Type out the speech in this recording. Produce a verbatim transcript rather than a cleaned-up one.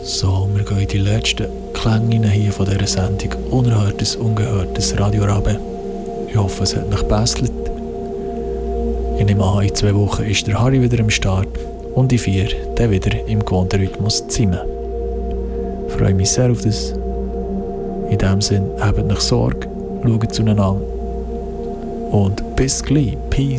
So, wir gehen in die letzten Klänge hier von dieser Sendung. Unerhörtes, ungehörtes Radio Rabe. Ich hoffe, es hat euch gebesselt. Ich nehme an, in zwei Wochen ist der Harry wieder am Start und in vier dann wieder im gewohnten Rhythmus Zimmer. Ich freue mich sehr auf das. In diesem Sinne, habt euch Sorge, schaut zueinander und bis gleich. Peace.